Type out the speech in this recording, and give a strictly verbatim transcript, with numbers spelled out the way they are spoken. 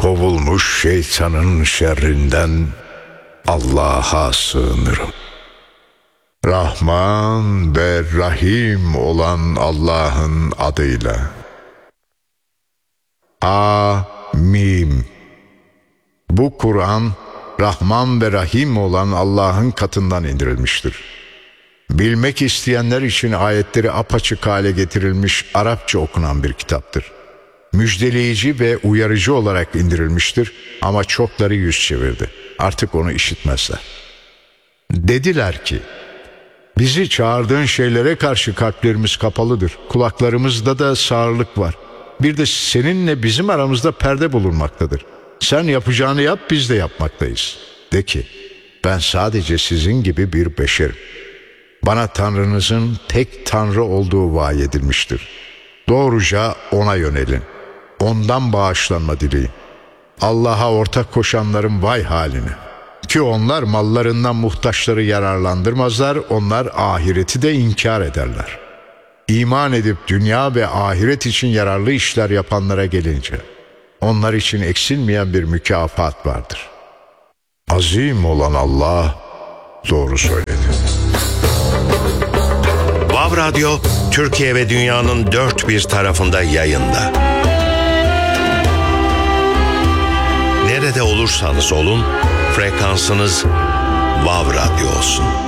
kovulmuş şeytanın şerrinden Allah'a sığınırım. Rahman ve Rahim olan Allah'ın adıyla. Amin. Bu Kur'an, Rahman ve Rahim olan Allah'ın katından indirilmiştir. Bilmek isteyenler için ayetleri apaçık hale getirilmiş Arapça okunan bir kitaptır. Müjdeleyici ve uyarıcı olarak indirilmiştir ama çokları yüz çevirdi. Artık onu işitmezler. Dediler ki, bizi çağırdığın şeylere karşı kalplerimiz kapalıdır. Kulaklarımızda da sağırlık var. Bir de seninle bizim aramızda perde bulunmaktadır. Sen yapacağını yap, biz de yapmaktayız. De ki, ben sadece sizin gibi bir beşerim. Bana Tanrınızın tek Tanrı olduğu vahy edilmiştir. Doğruca ona yönelin. Ondan bağışlanma dileyin. Allah'a ortak koşanların vay haline. Ki onlar mallarından muhtaçları yararlandırmazlar, onlar ahireti de inkar ederler. İman edip dünya ve ahiret için yararlı işler yapanlara gelince, onlar için eksilmeyen bir mükafat vardır. Azim olan Allah doğru söyledi. Vav Radyo, Türkiye ve dünyanın dört bir tarafında yayında. Nerede olursanız olun, frekansınız Vav Radyo olsun.